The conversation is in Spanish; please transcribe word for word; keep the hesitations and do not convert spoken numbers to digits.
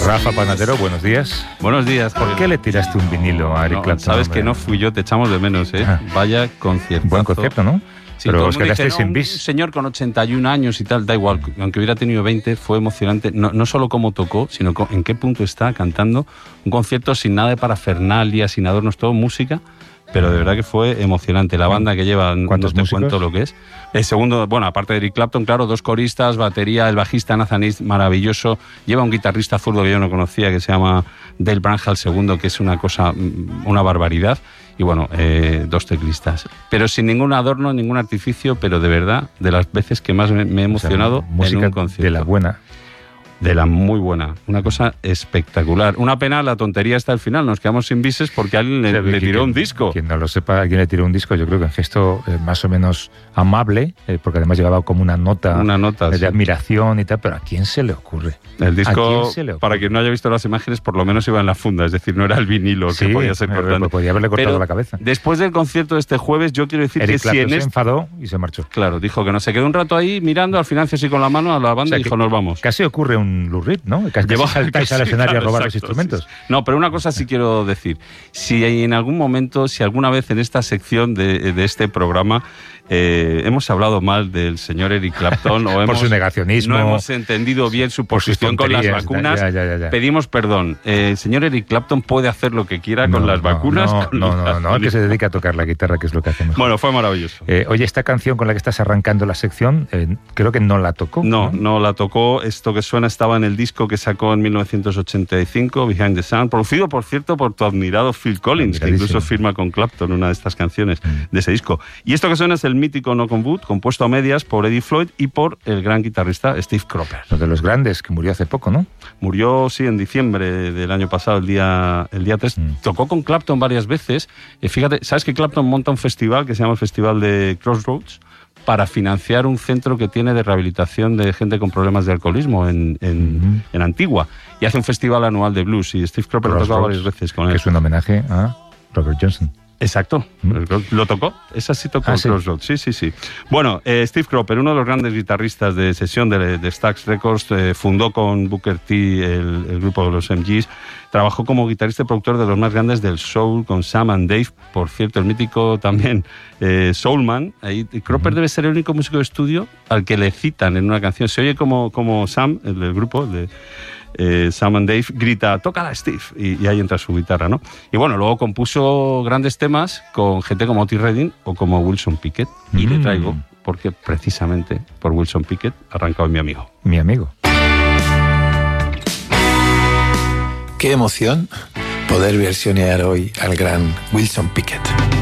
Rafa Panadero, buenos días. Buenos días. ¿Por qué le tiraste un vinilo a Eric no, Clapton? Sabes hombre? que no fui yo, te echamos de menos, ¿eh? Ah. Vaya concierto. Buen concierto, ¿no? Sí, pero todo os el mundo quedasteis dice, no, sin bis. Un señor con ochenta y un años y tal, da igual, aunque hubiera tenido veinte, fue emocionante. No, no solo cómo tocó, sino en qué punto está cantando. Un concierto sin nada de parafernalia, sin adornos, todo música. Pero de verdad que fue emocionante. La banda que lleva, no ¿Cuántos te músicos? cuento lo que es. El segundo, bueno, aparte de Eric Clapton, claro, dos coristas, batería, el bajista Nathan East, maravilloso. Lleva un guitarrista zurdo que yo no conocía, que se llama Dale Branham segundo, que es una cosa, una barbaridad. Y bueno, eh, dos teclistas. Pero sin ningún adorno, ningún artificio, pero de verdad, de las veces que más me, me he emocionado, o sea, música en un concierto. de la buena. De la muy buena, una cosa espectacular. Una pena la tontería está al final, nos quedamos sin bises porque alguien le, le tiró un disco. Quien no lo sepa, alguien le tiró un disco, yo creo que en gesto eh, más o menos amable, eh, porque además llevaba como una nota, una nota de sí. admiración y tal, pero ¿a quién se le ocurre? El disco, se le ocurre? para quien no haya visto las imágenes, por lo menos iba en la funda, es decir, no era el vinilo Sí, que podía ser cortante. Podía haberle cortado pero la cabeza. Después del concierto de este jueves, yo quiero decir Eric que si Clapton en se este... enfadó y se marchó. Claro, dijo que no, se quedó un rato ahí mirando, al final hizo así con la mano a la banda O sea, y dijo, que nos vamos. Casi ocurre un Lou Reed, ¿no? Casi Llevó- saltáis casi, al escenario claro, a robar los exacto, instrumentos. sí, sí. No, pero una cosa sí quiero decir. Si en algún momento, si alguna vez en esta sección de, de este programa eh, hemos hablado mal del señor Eric Clapton o Por hemos, su negacionismo, no hemos entendido bien su por sus posición con las tonterías, vacunas, ya, ya, ya, ya. pedimos perdón. Eh, el señor Eric Clapton puede hacer lo que quiera con No, las no, vacunas. No, con no, no, las- no, que se dedica a tocar la guitarra, que es lo que hace mejor. Bueno, fue maravilloso. Eh, oye, esta canción con la que estás arrancando la sección, eh, creo que no la tocó. No, no la tocó. Esto que suena estaba en el disco que sacó en mil novecientos ochenta y cinco, Behind the Sun, producido, por cierto, por tu admirado Phil Collins, que incluso firma con Clapton una de estas canciones mm. de ese disco. Y esto que suena es el mítico Knock on Wood, compuesto a medias por Eddie Floyd y por el gran guitarrista Steve Cropper. Uno de los grandes, que murió hace poco, ¿no? Murió, sí, en diciembre del año pasado, el día, el día tres. Mm. Tocó con Clapton varias veces. Eh, fíjate, ¿sabes que Clapton monta un festival que se llama el Festival de Crossroads? Para financiar un centro que tiene de rehabilitación de gente con problemas de alcoholismo en, en, uh-huh. en Antigua. Y hace un festival anual de blues. Y Steve Cropper lo tocó varias veces con él. Que es un homenaje a Robert Johnson. Exacto. ¿Mm? ¿Lo tocó? Esa sí tocó ah, Crossroads. Sí, sí, sí. Bueno, eh, Steve Cropper, uno de los grandes guitarristas de sesión de, de Stax Records, eh, fundó con Booker T el, el grupo de los M Gs. Trabajó como guitarrista y productor de los más grandes del soul con Sam and Dave, por cierto, el mítico también eh, Soulman. Ahí, Cropper uh-huh. debe ser el único músico de estudio al que le citan en una canción. Se oye como, como Sam, el del grupo, el de eh, Sam and Dave, grita, tócala Steve, y, y ahí entra su guitarra, ¿no? Y bueno, luego compuso grandes temas con gente como Otis Redding o como Wilson Pickett, y mm. le traigo, porque precisamente por Wilson Pickett arranca hoy mi amigo. Mi amigo. Qué emoción poder versionear hoy al gran Wilson Pickett.